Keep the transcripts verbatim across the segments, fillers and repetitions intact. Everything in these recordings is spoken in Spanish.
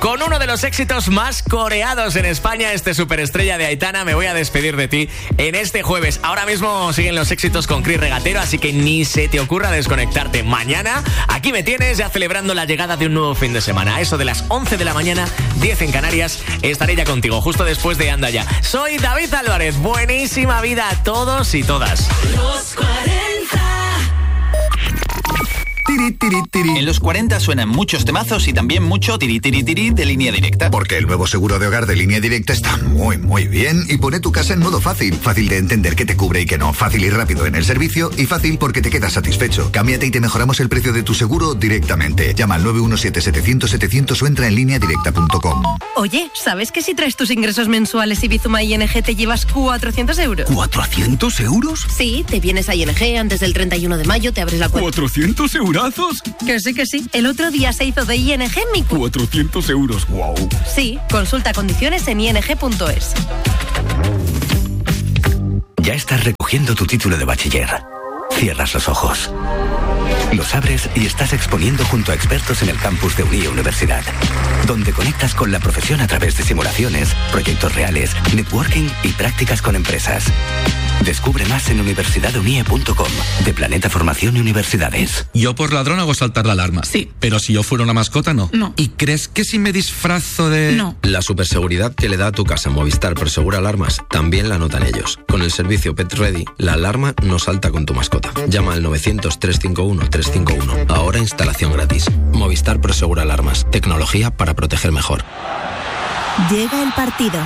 Con uno de los éxitos más coreados en España, este superestrella de Aitana, me voy a despedir de ti en este jueves. Ahora mismo siguen los éxitos con Chris Regatero, así que ni se te ocurra desconectarte. Mañana, aquí me tienes ya celebrando la llegada de un nuevo fin de semana. A eso de las once de la mañana, diez en Canarias, estaré ya contigo, justo después de Anda Ya. Soy David Álvarez. Buenísima vida a todos y todas. Los cuarenta. Tiri, tiri, tiri. En los cuarenta suenan muchos temazos y también mucho tiri, tiri, tiri de Línea Directa. Porque el nuevo seguro de hogar de Línea Directa está muy, muy bien y pone tu casa en modo fácil. Fácil de entender qué te cubre y qué no. Fácil y rápido en el servicio y fácil porque te quedas satisfecho. Cámbiate y te mejoramos el precio de tu seguro directamente. Llama al nueve uno siete, setecientos, setecientos o entra en línea directa punto com. Oye, ¿sabes que si traes tus ingresos mensuales y Bizuma I N G te llevas cuatrocientos euros? ¿cuatrocientos euros? Sí, te vienes a I N G antes del treinta y uno de mayo, te abres la cuenta. ¿cuatrocientos eurazos? Que sí, que sí. El otro día se hizo de I N G en mi cuenta. cuatrocientos euros, wow. Sí, consulta condiciones en i n g punto es. Ya estás recogiendo tu título de bachiller. Cierras los ojos. Los abres y estás exponiendo junto a expertos en el campus de Unie Universidad, donde conectas con la profesión a través de simulaciones, proyectos reales, networking y prácticas con empresas. Descubre más en universidad unie punto com, de Planeta Formación y Universidades. Yo por ladrón hago saltar la alarma. Sí. Pero si yo fuera una mascota, no. No. ¿Y crees que si me disfrazo de...? No. La superseguridad que le da a tu casa Movistar Prosegura Alarmas también la notan ellos. Con el servicio Pet Ready, la alarma no salta con tu mascota. Llama al novecientos, trescientos cincuenta y uno, trescientos cincuenta y uno. Ahora instalación gratis. Movistar Prosegura Alarmas. Tecnología para proteger mejor. Llega el partido.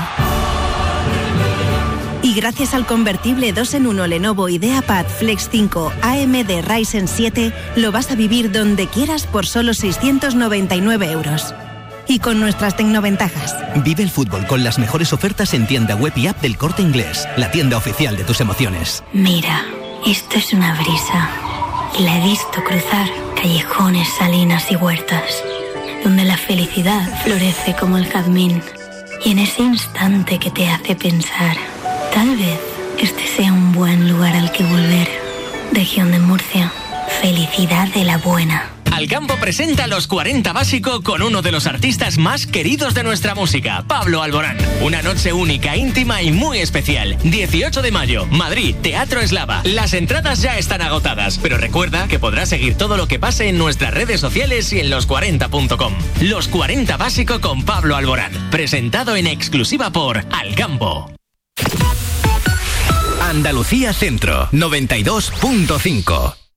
Y gracias al convertible dos en uno Lenovo IdeaPad Flex cinco A M D Ryzen siete, lo vas a vivir donde quieras por solo seiscientos noventa y nueve euros. Y con nuestras tecnoventajas. Vive el fútbol con las mejores ofertas en tienda web y app del Corte Inglés, la tienda oficial de tus emociones. Mira, esto es una brisa. Y la he visto cruzar callejones, salinas y huertas, donde la felicidad florece como el jazmín. Y en ese instante que te hace pensar, tal vez este sea un buen lugar al que volver. Región de Murcia, felicidad de la buena. Alcampo presenta Los cuarenta Básico con uno de los artistas más queridos de nuestra música, Pablo Alborán. Una noche única, íntima y muy especial. dieciocho de mayo, Madrid, Teatro Eslava. Las entradas ya están agotadas, pero recuerda que podrás seguir todo lo que pase en nuestras redes sociales y en los cuarenta punto com. Los cuarenta Básico con Pablo Alborán. Presentado en exclusiva por Alcampo. Andalucía Centro, noventa y dos punto cinco.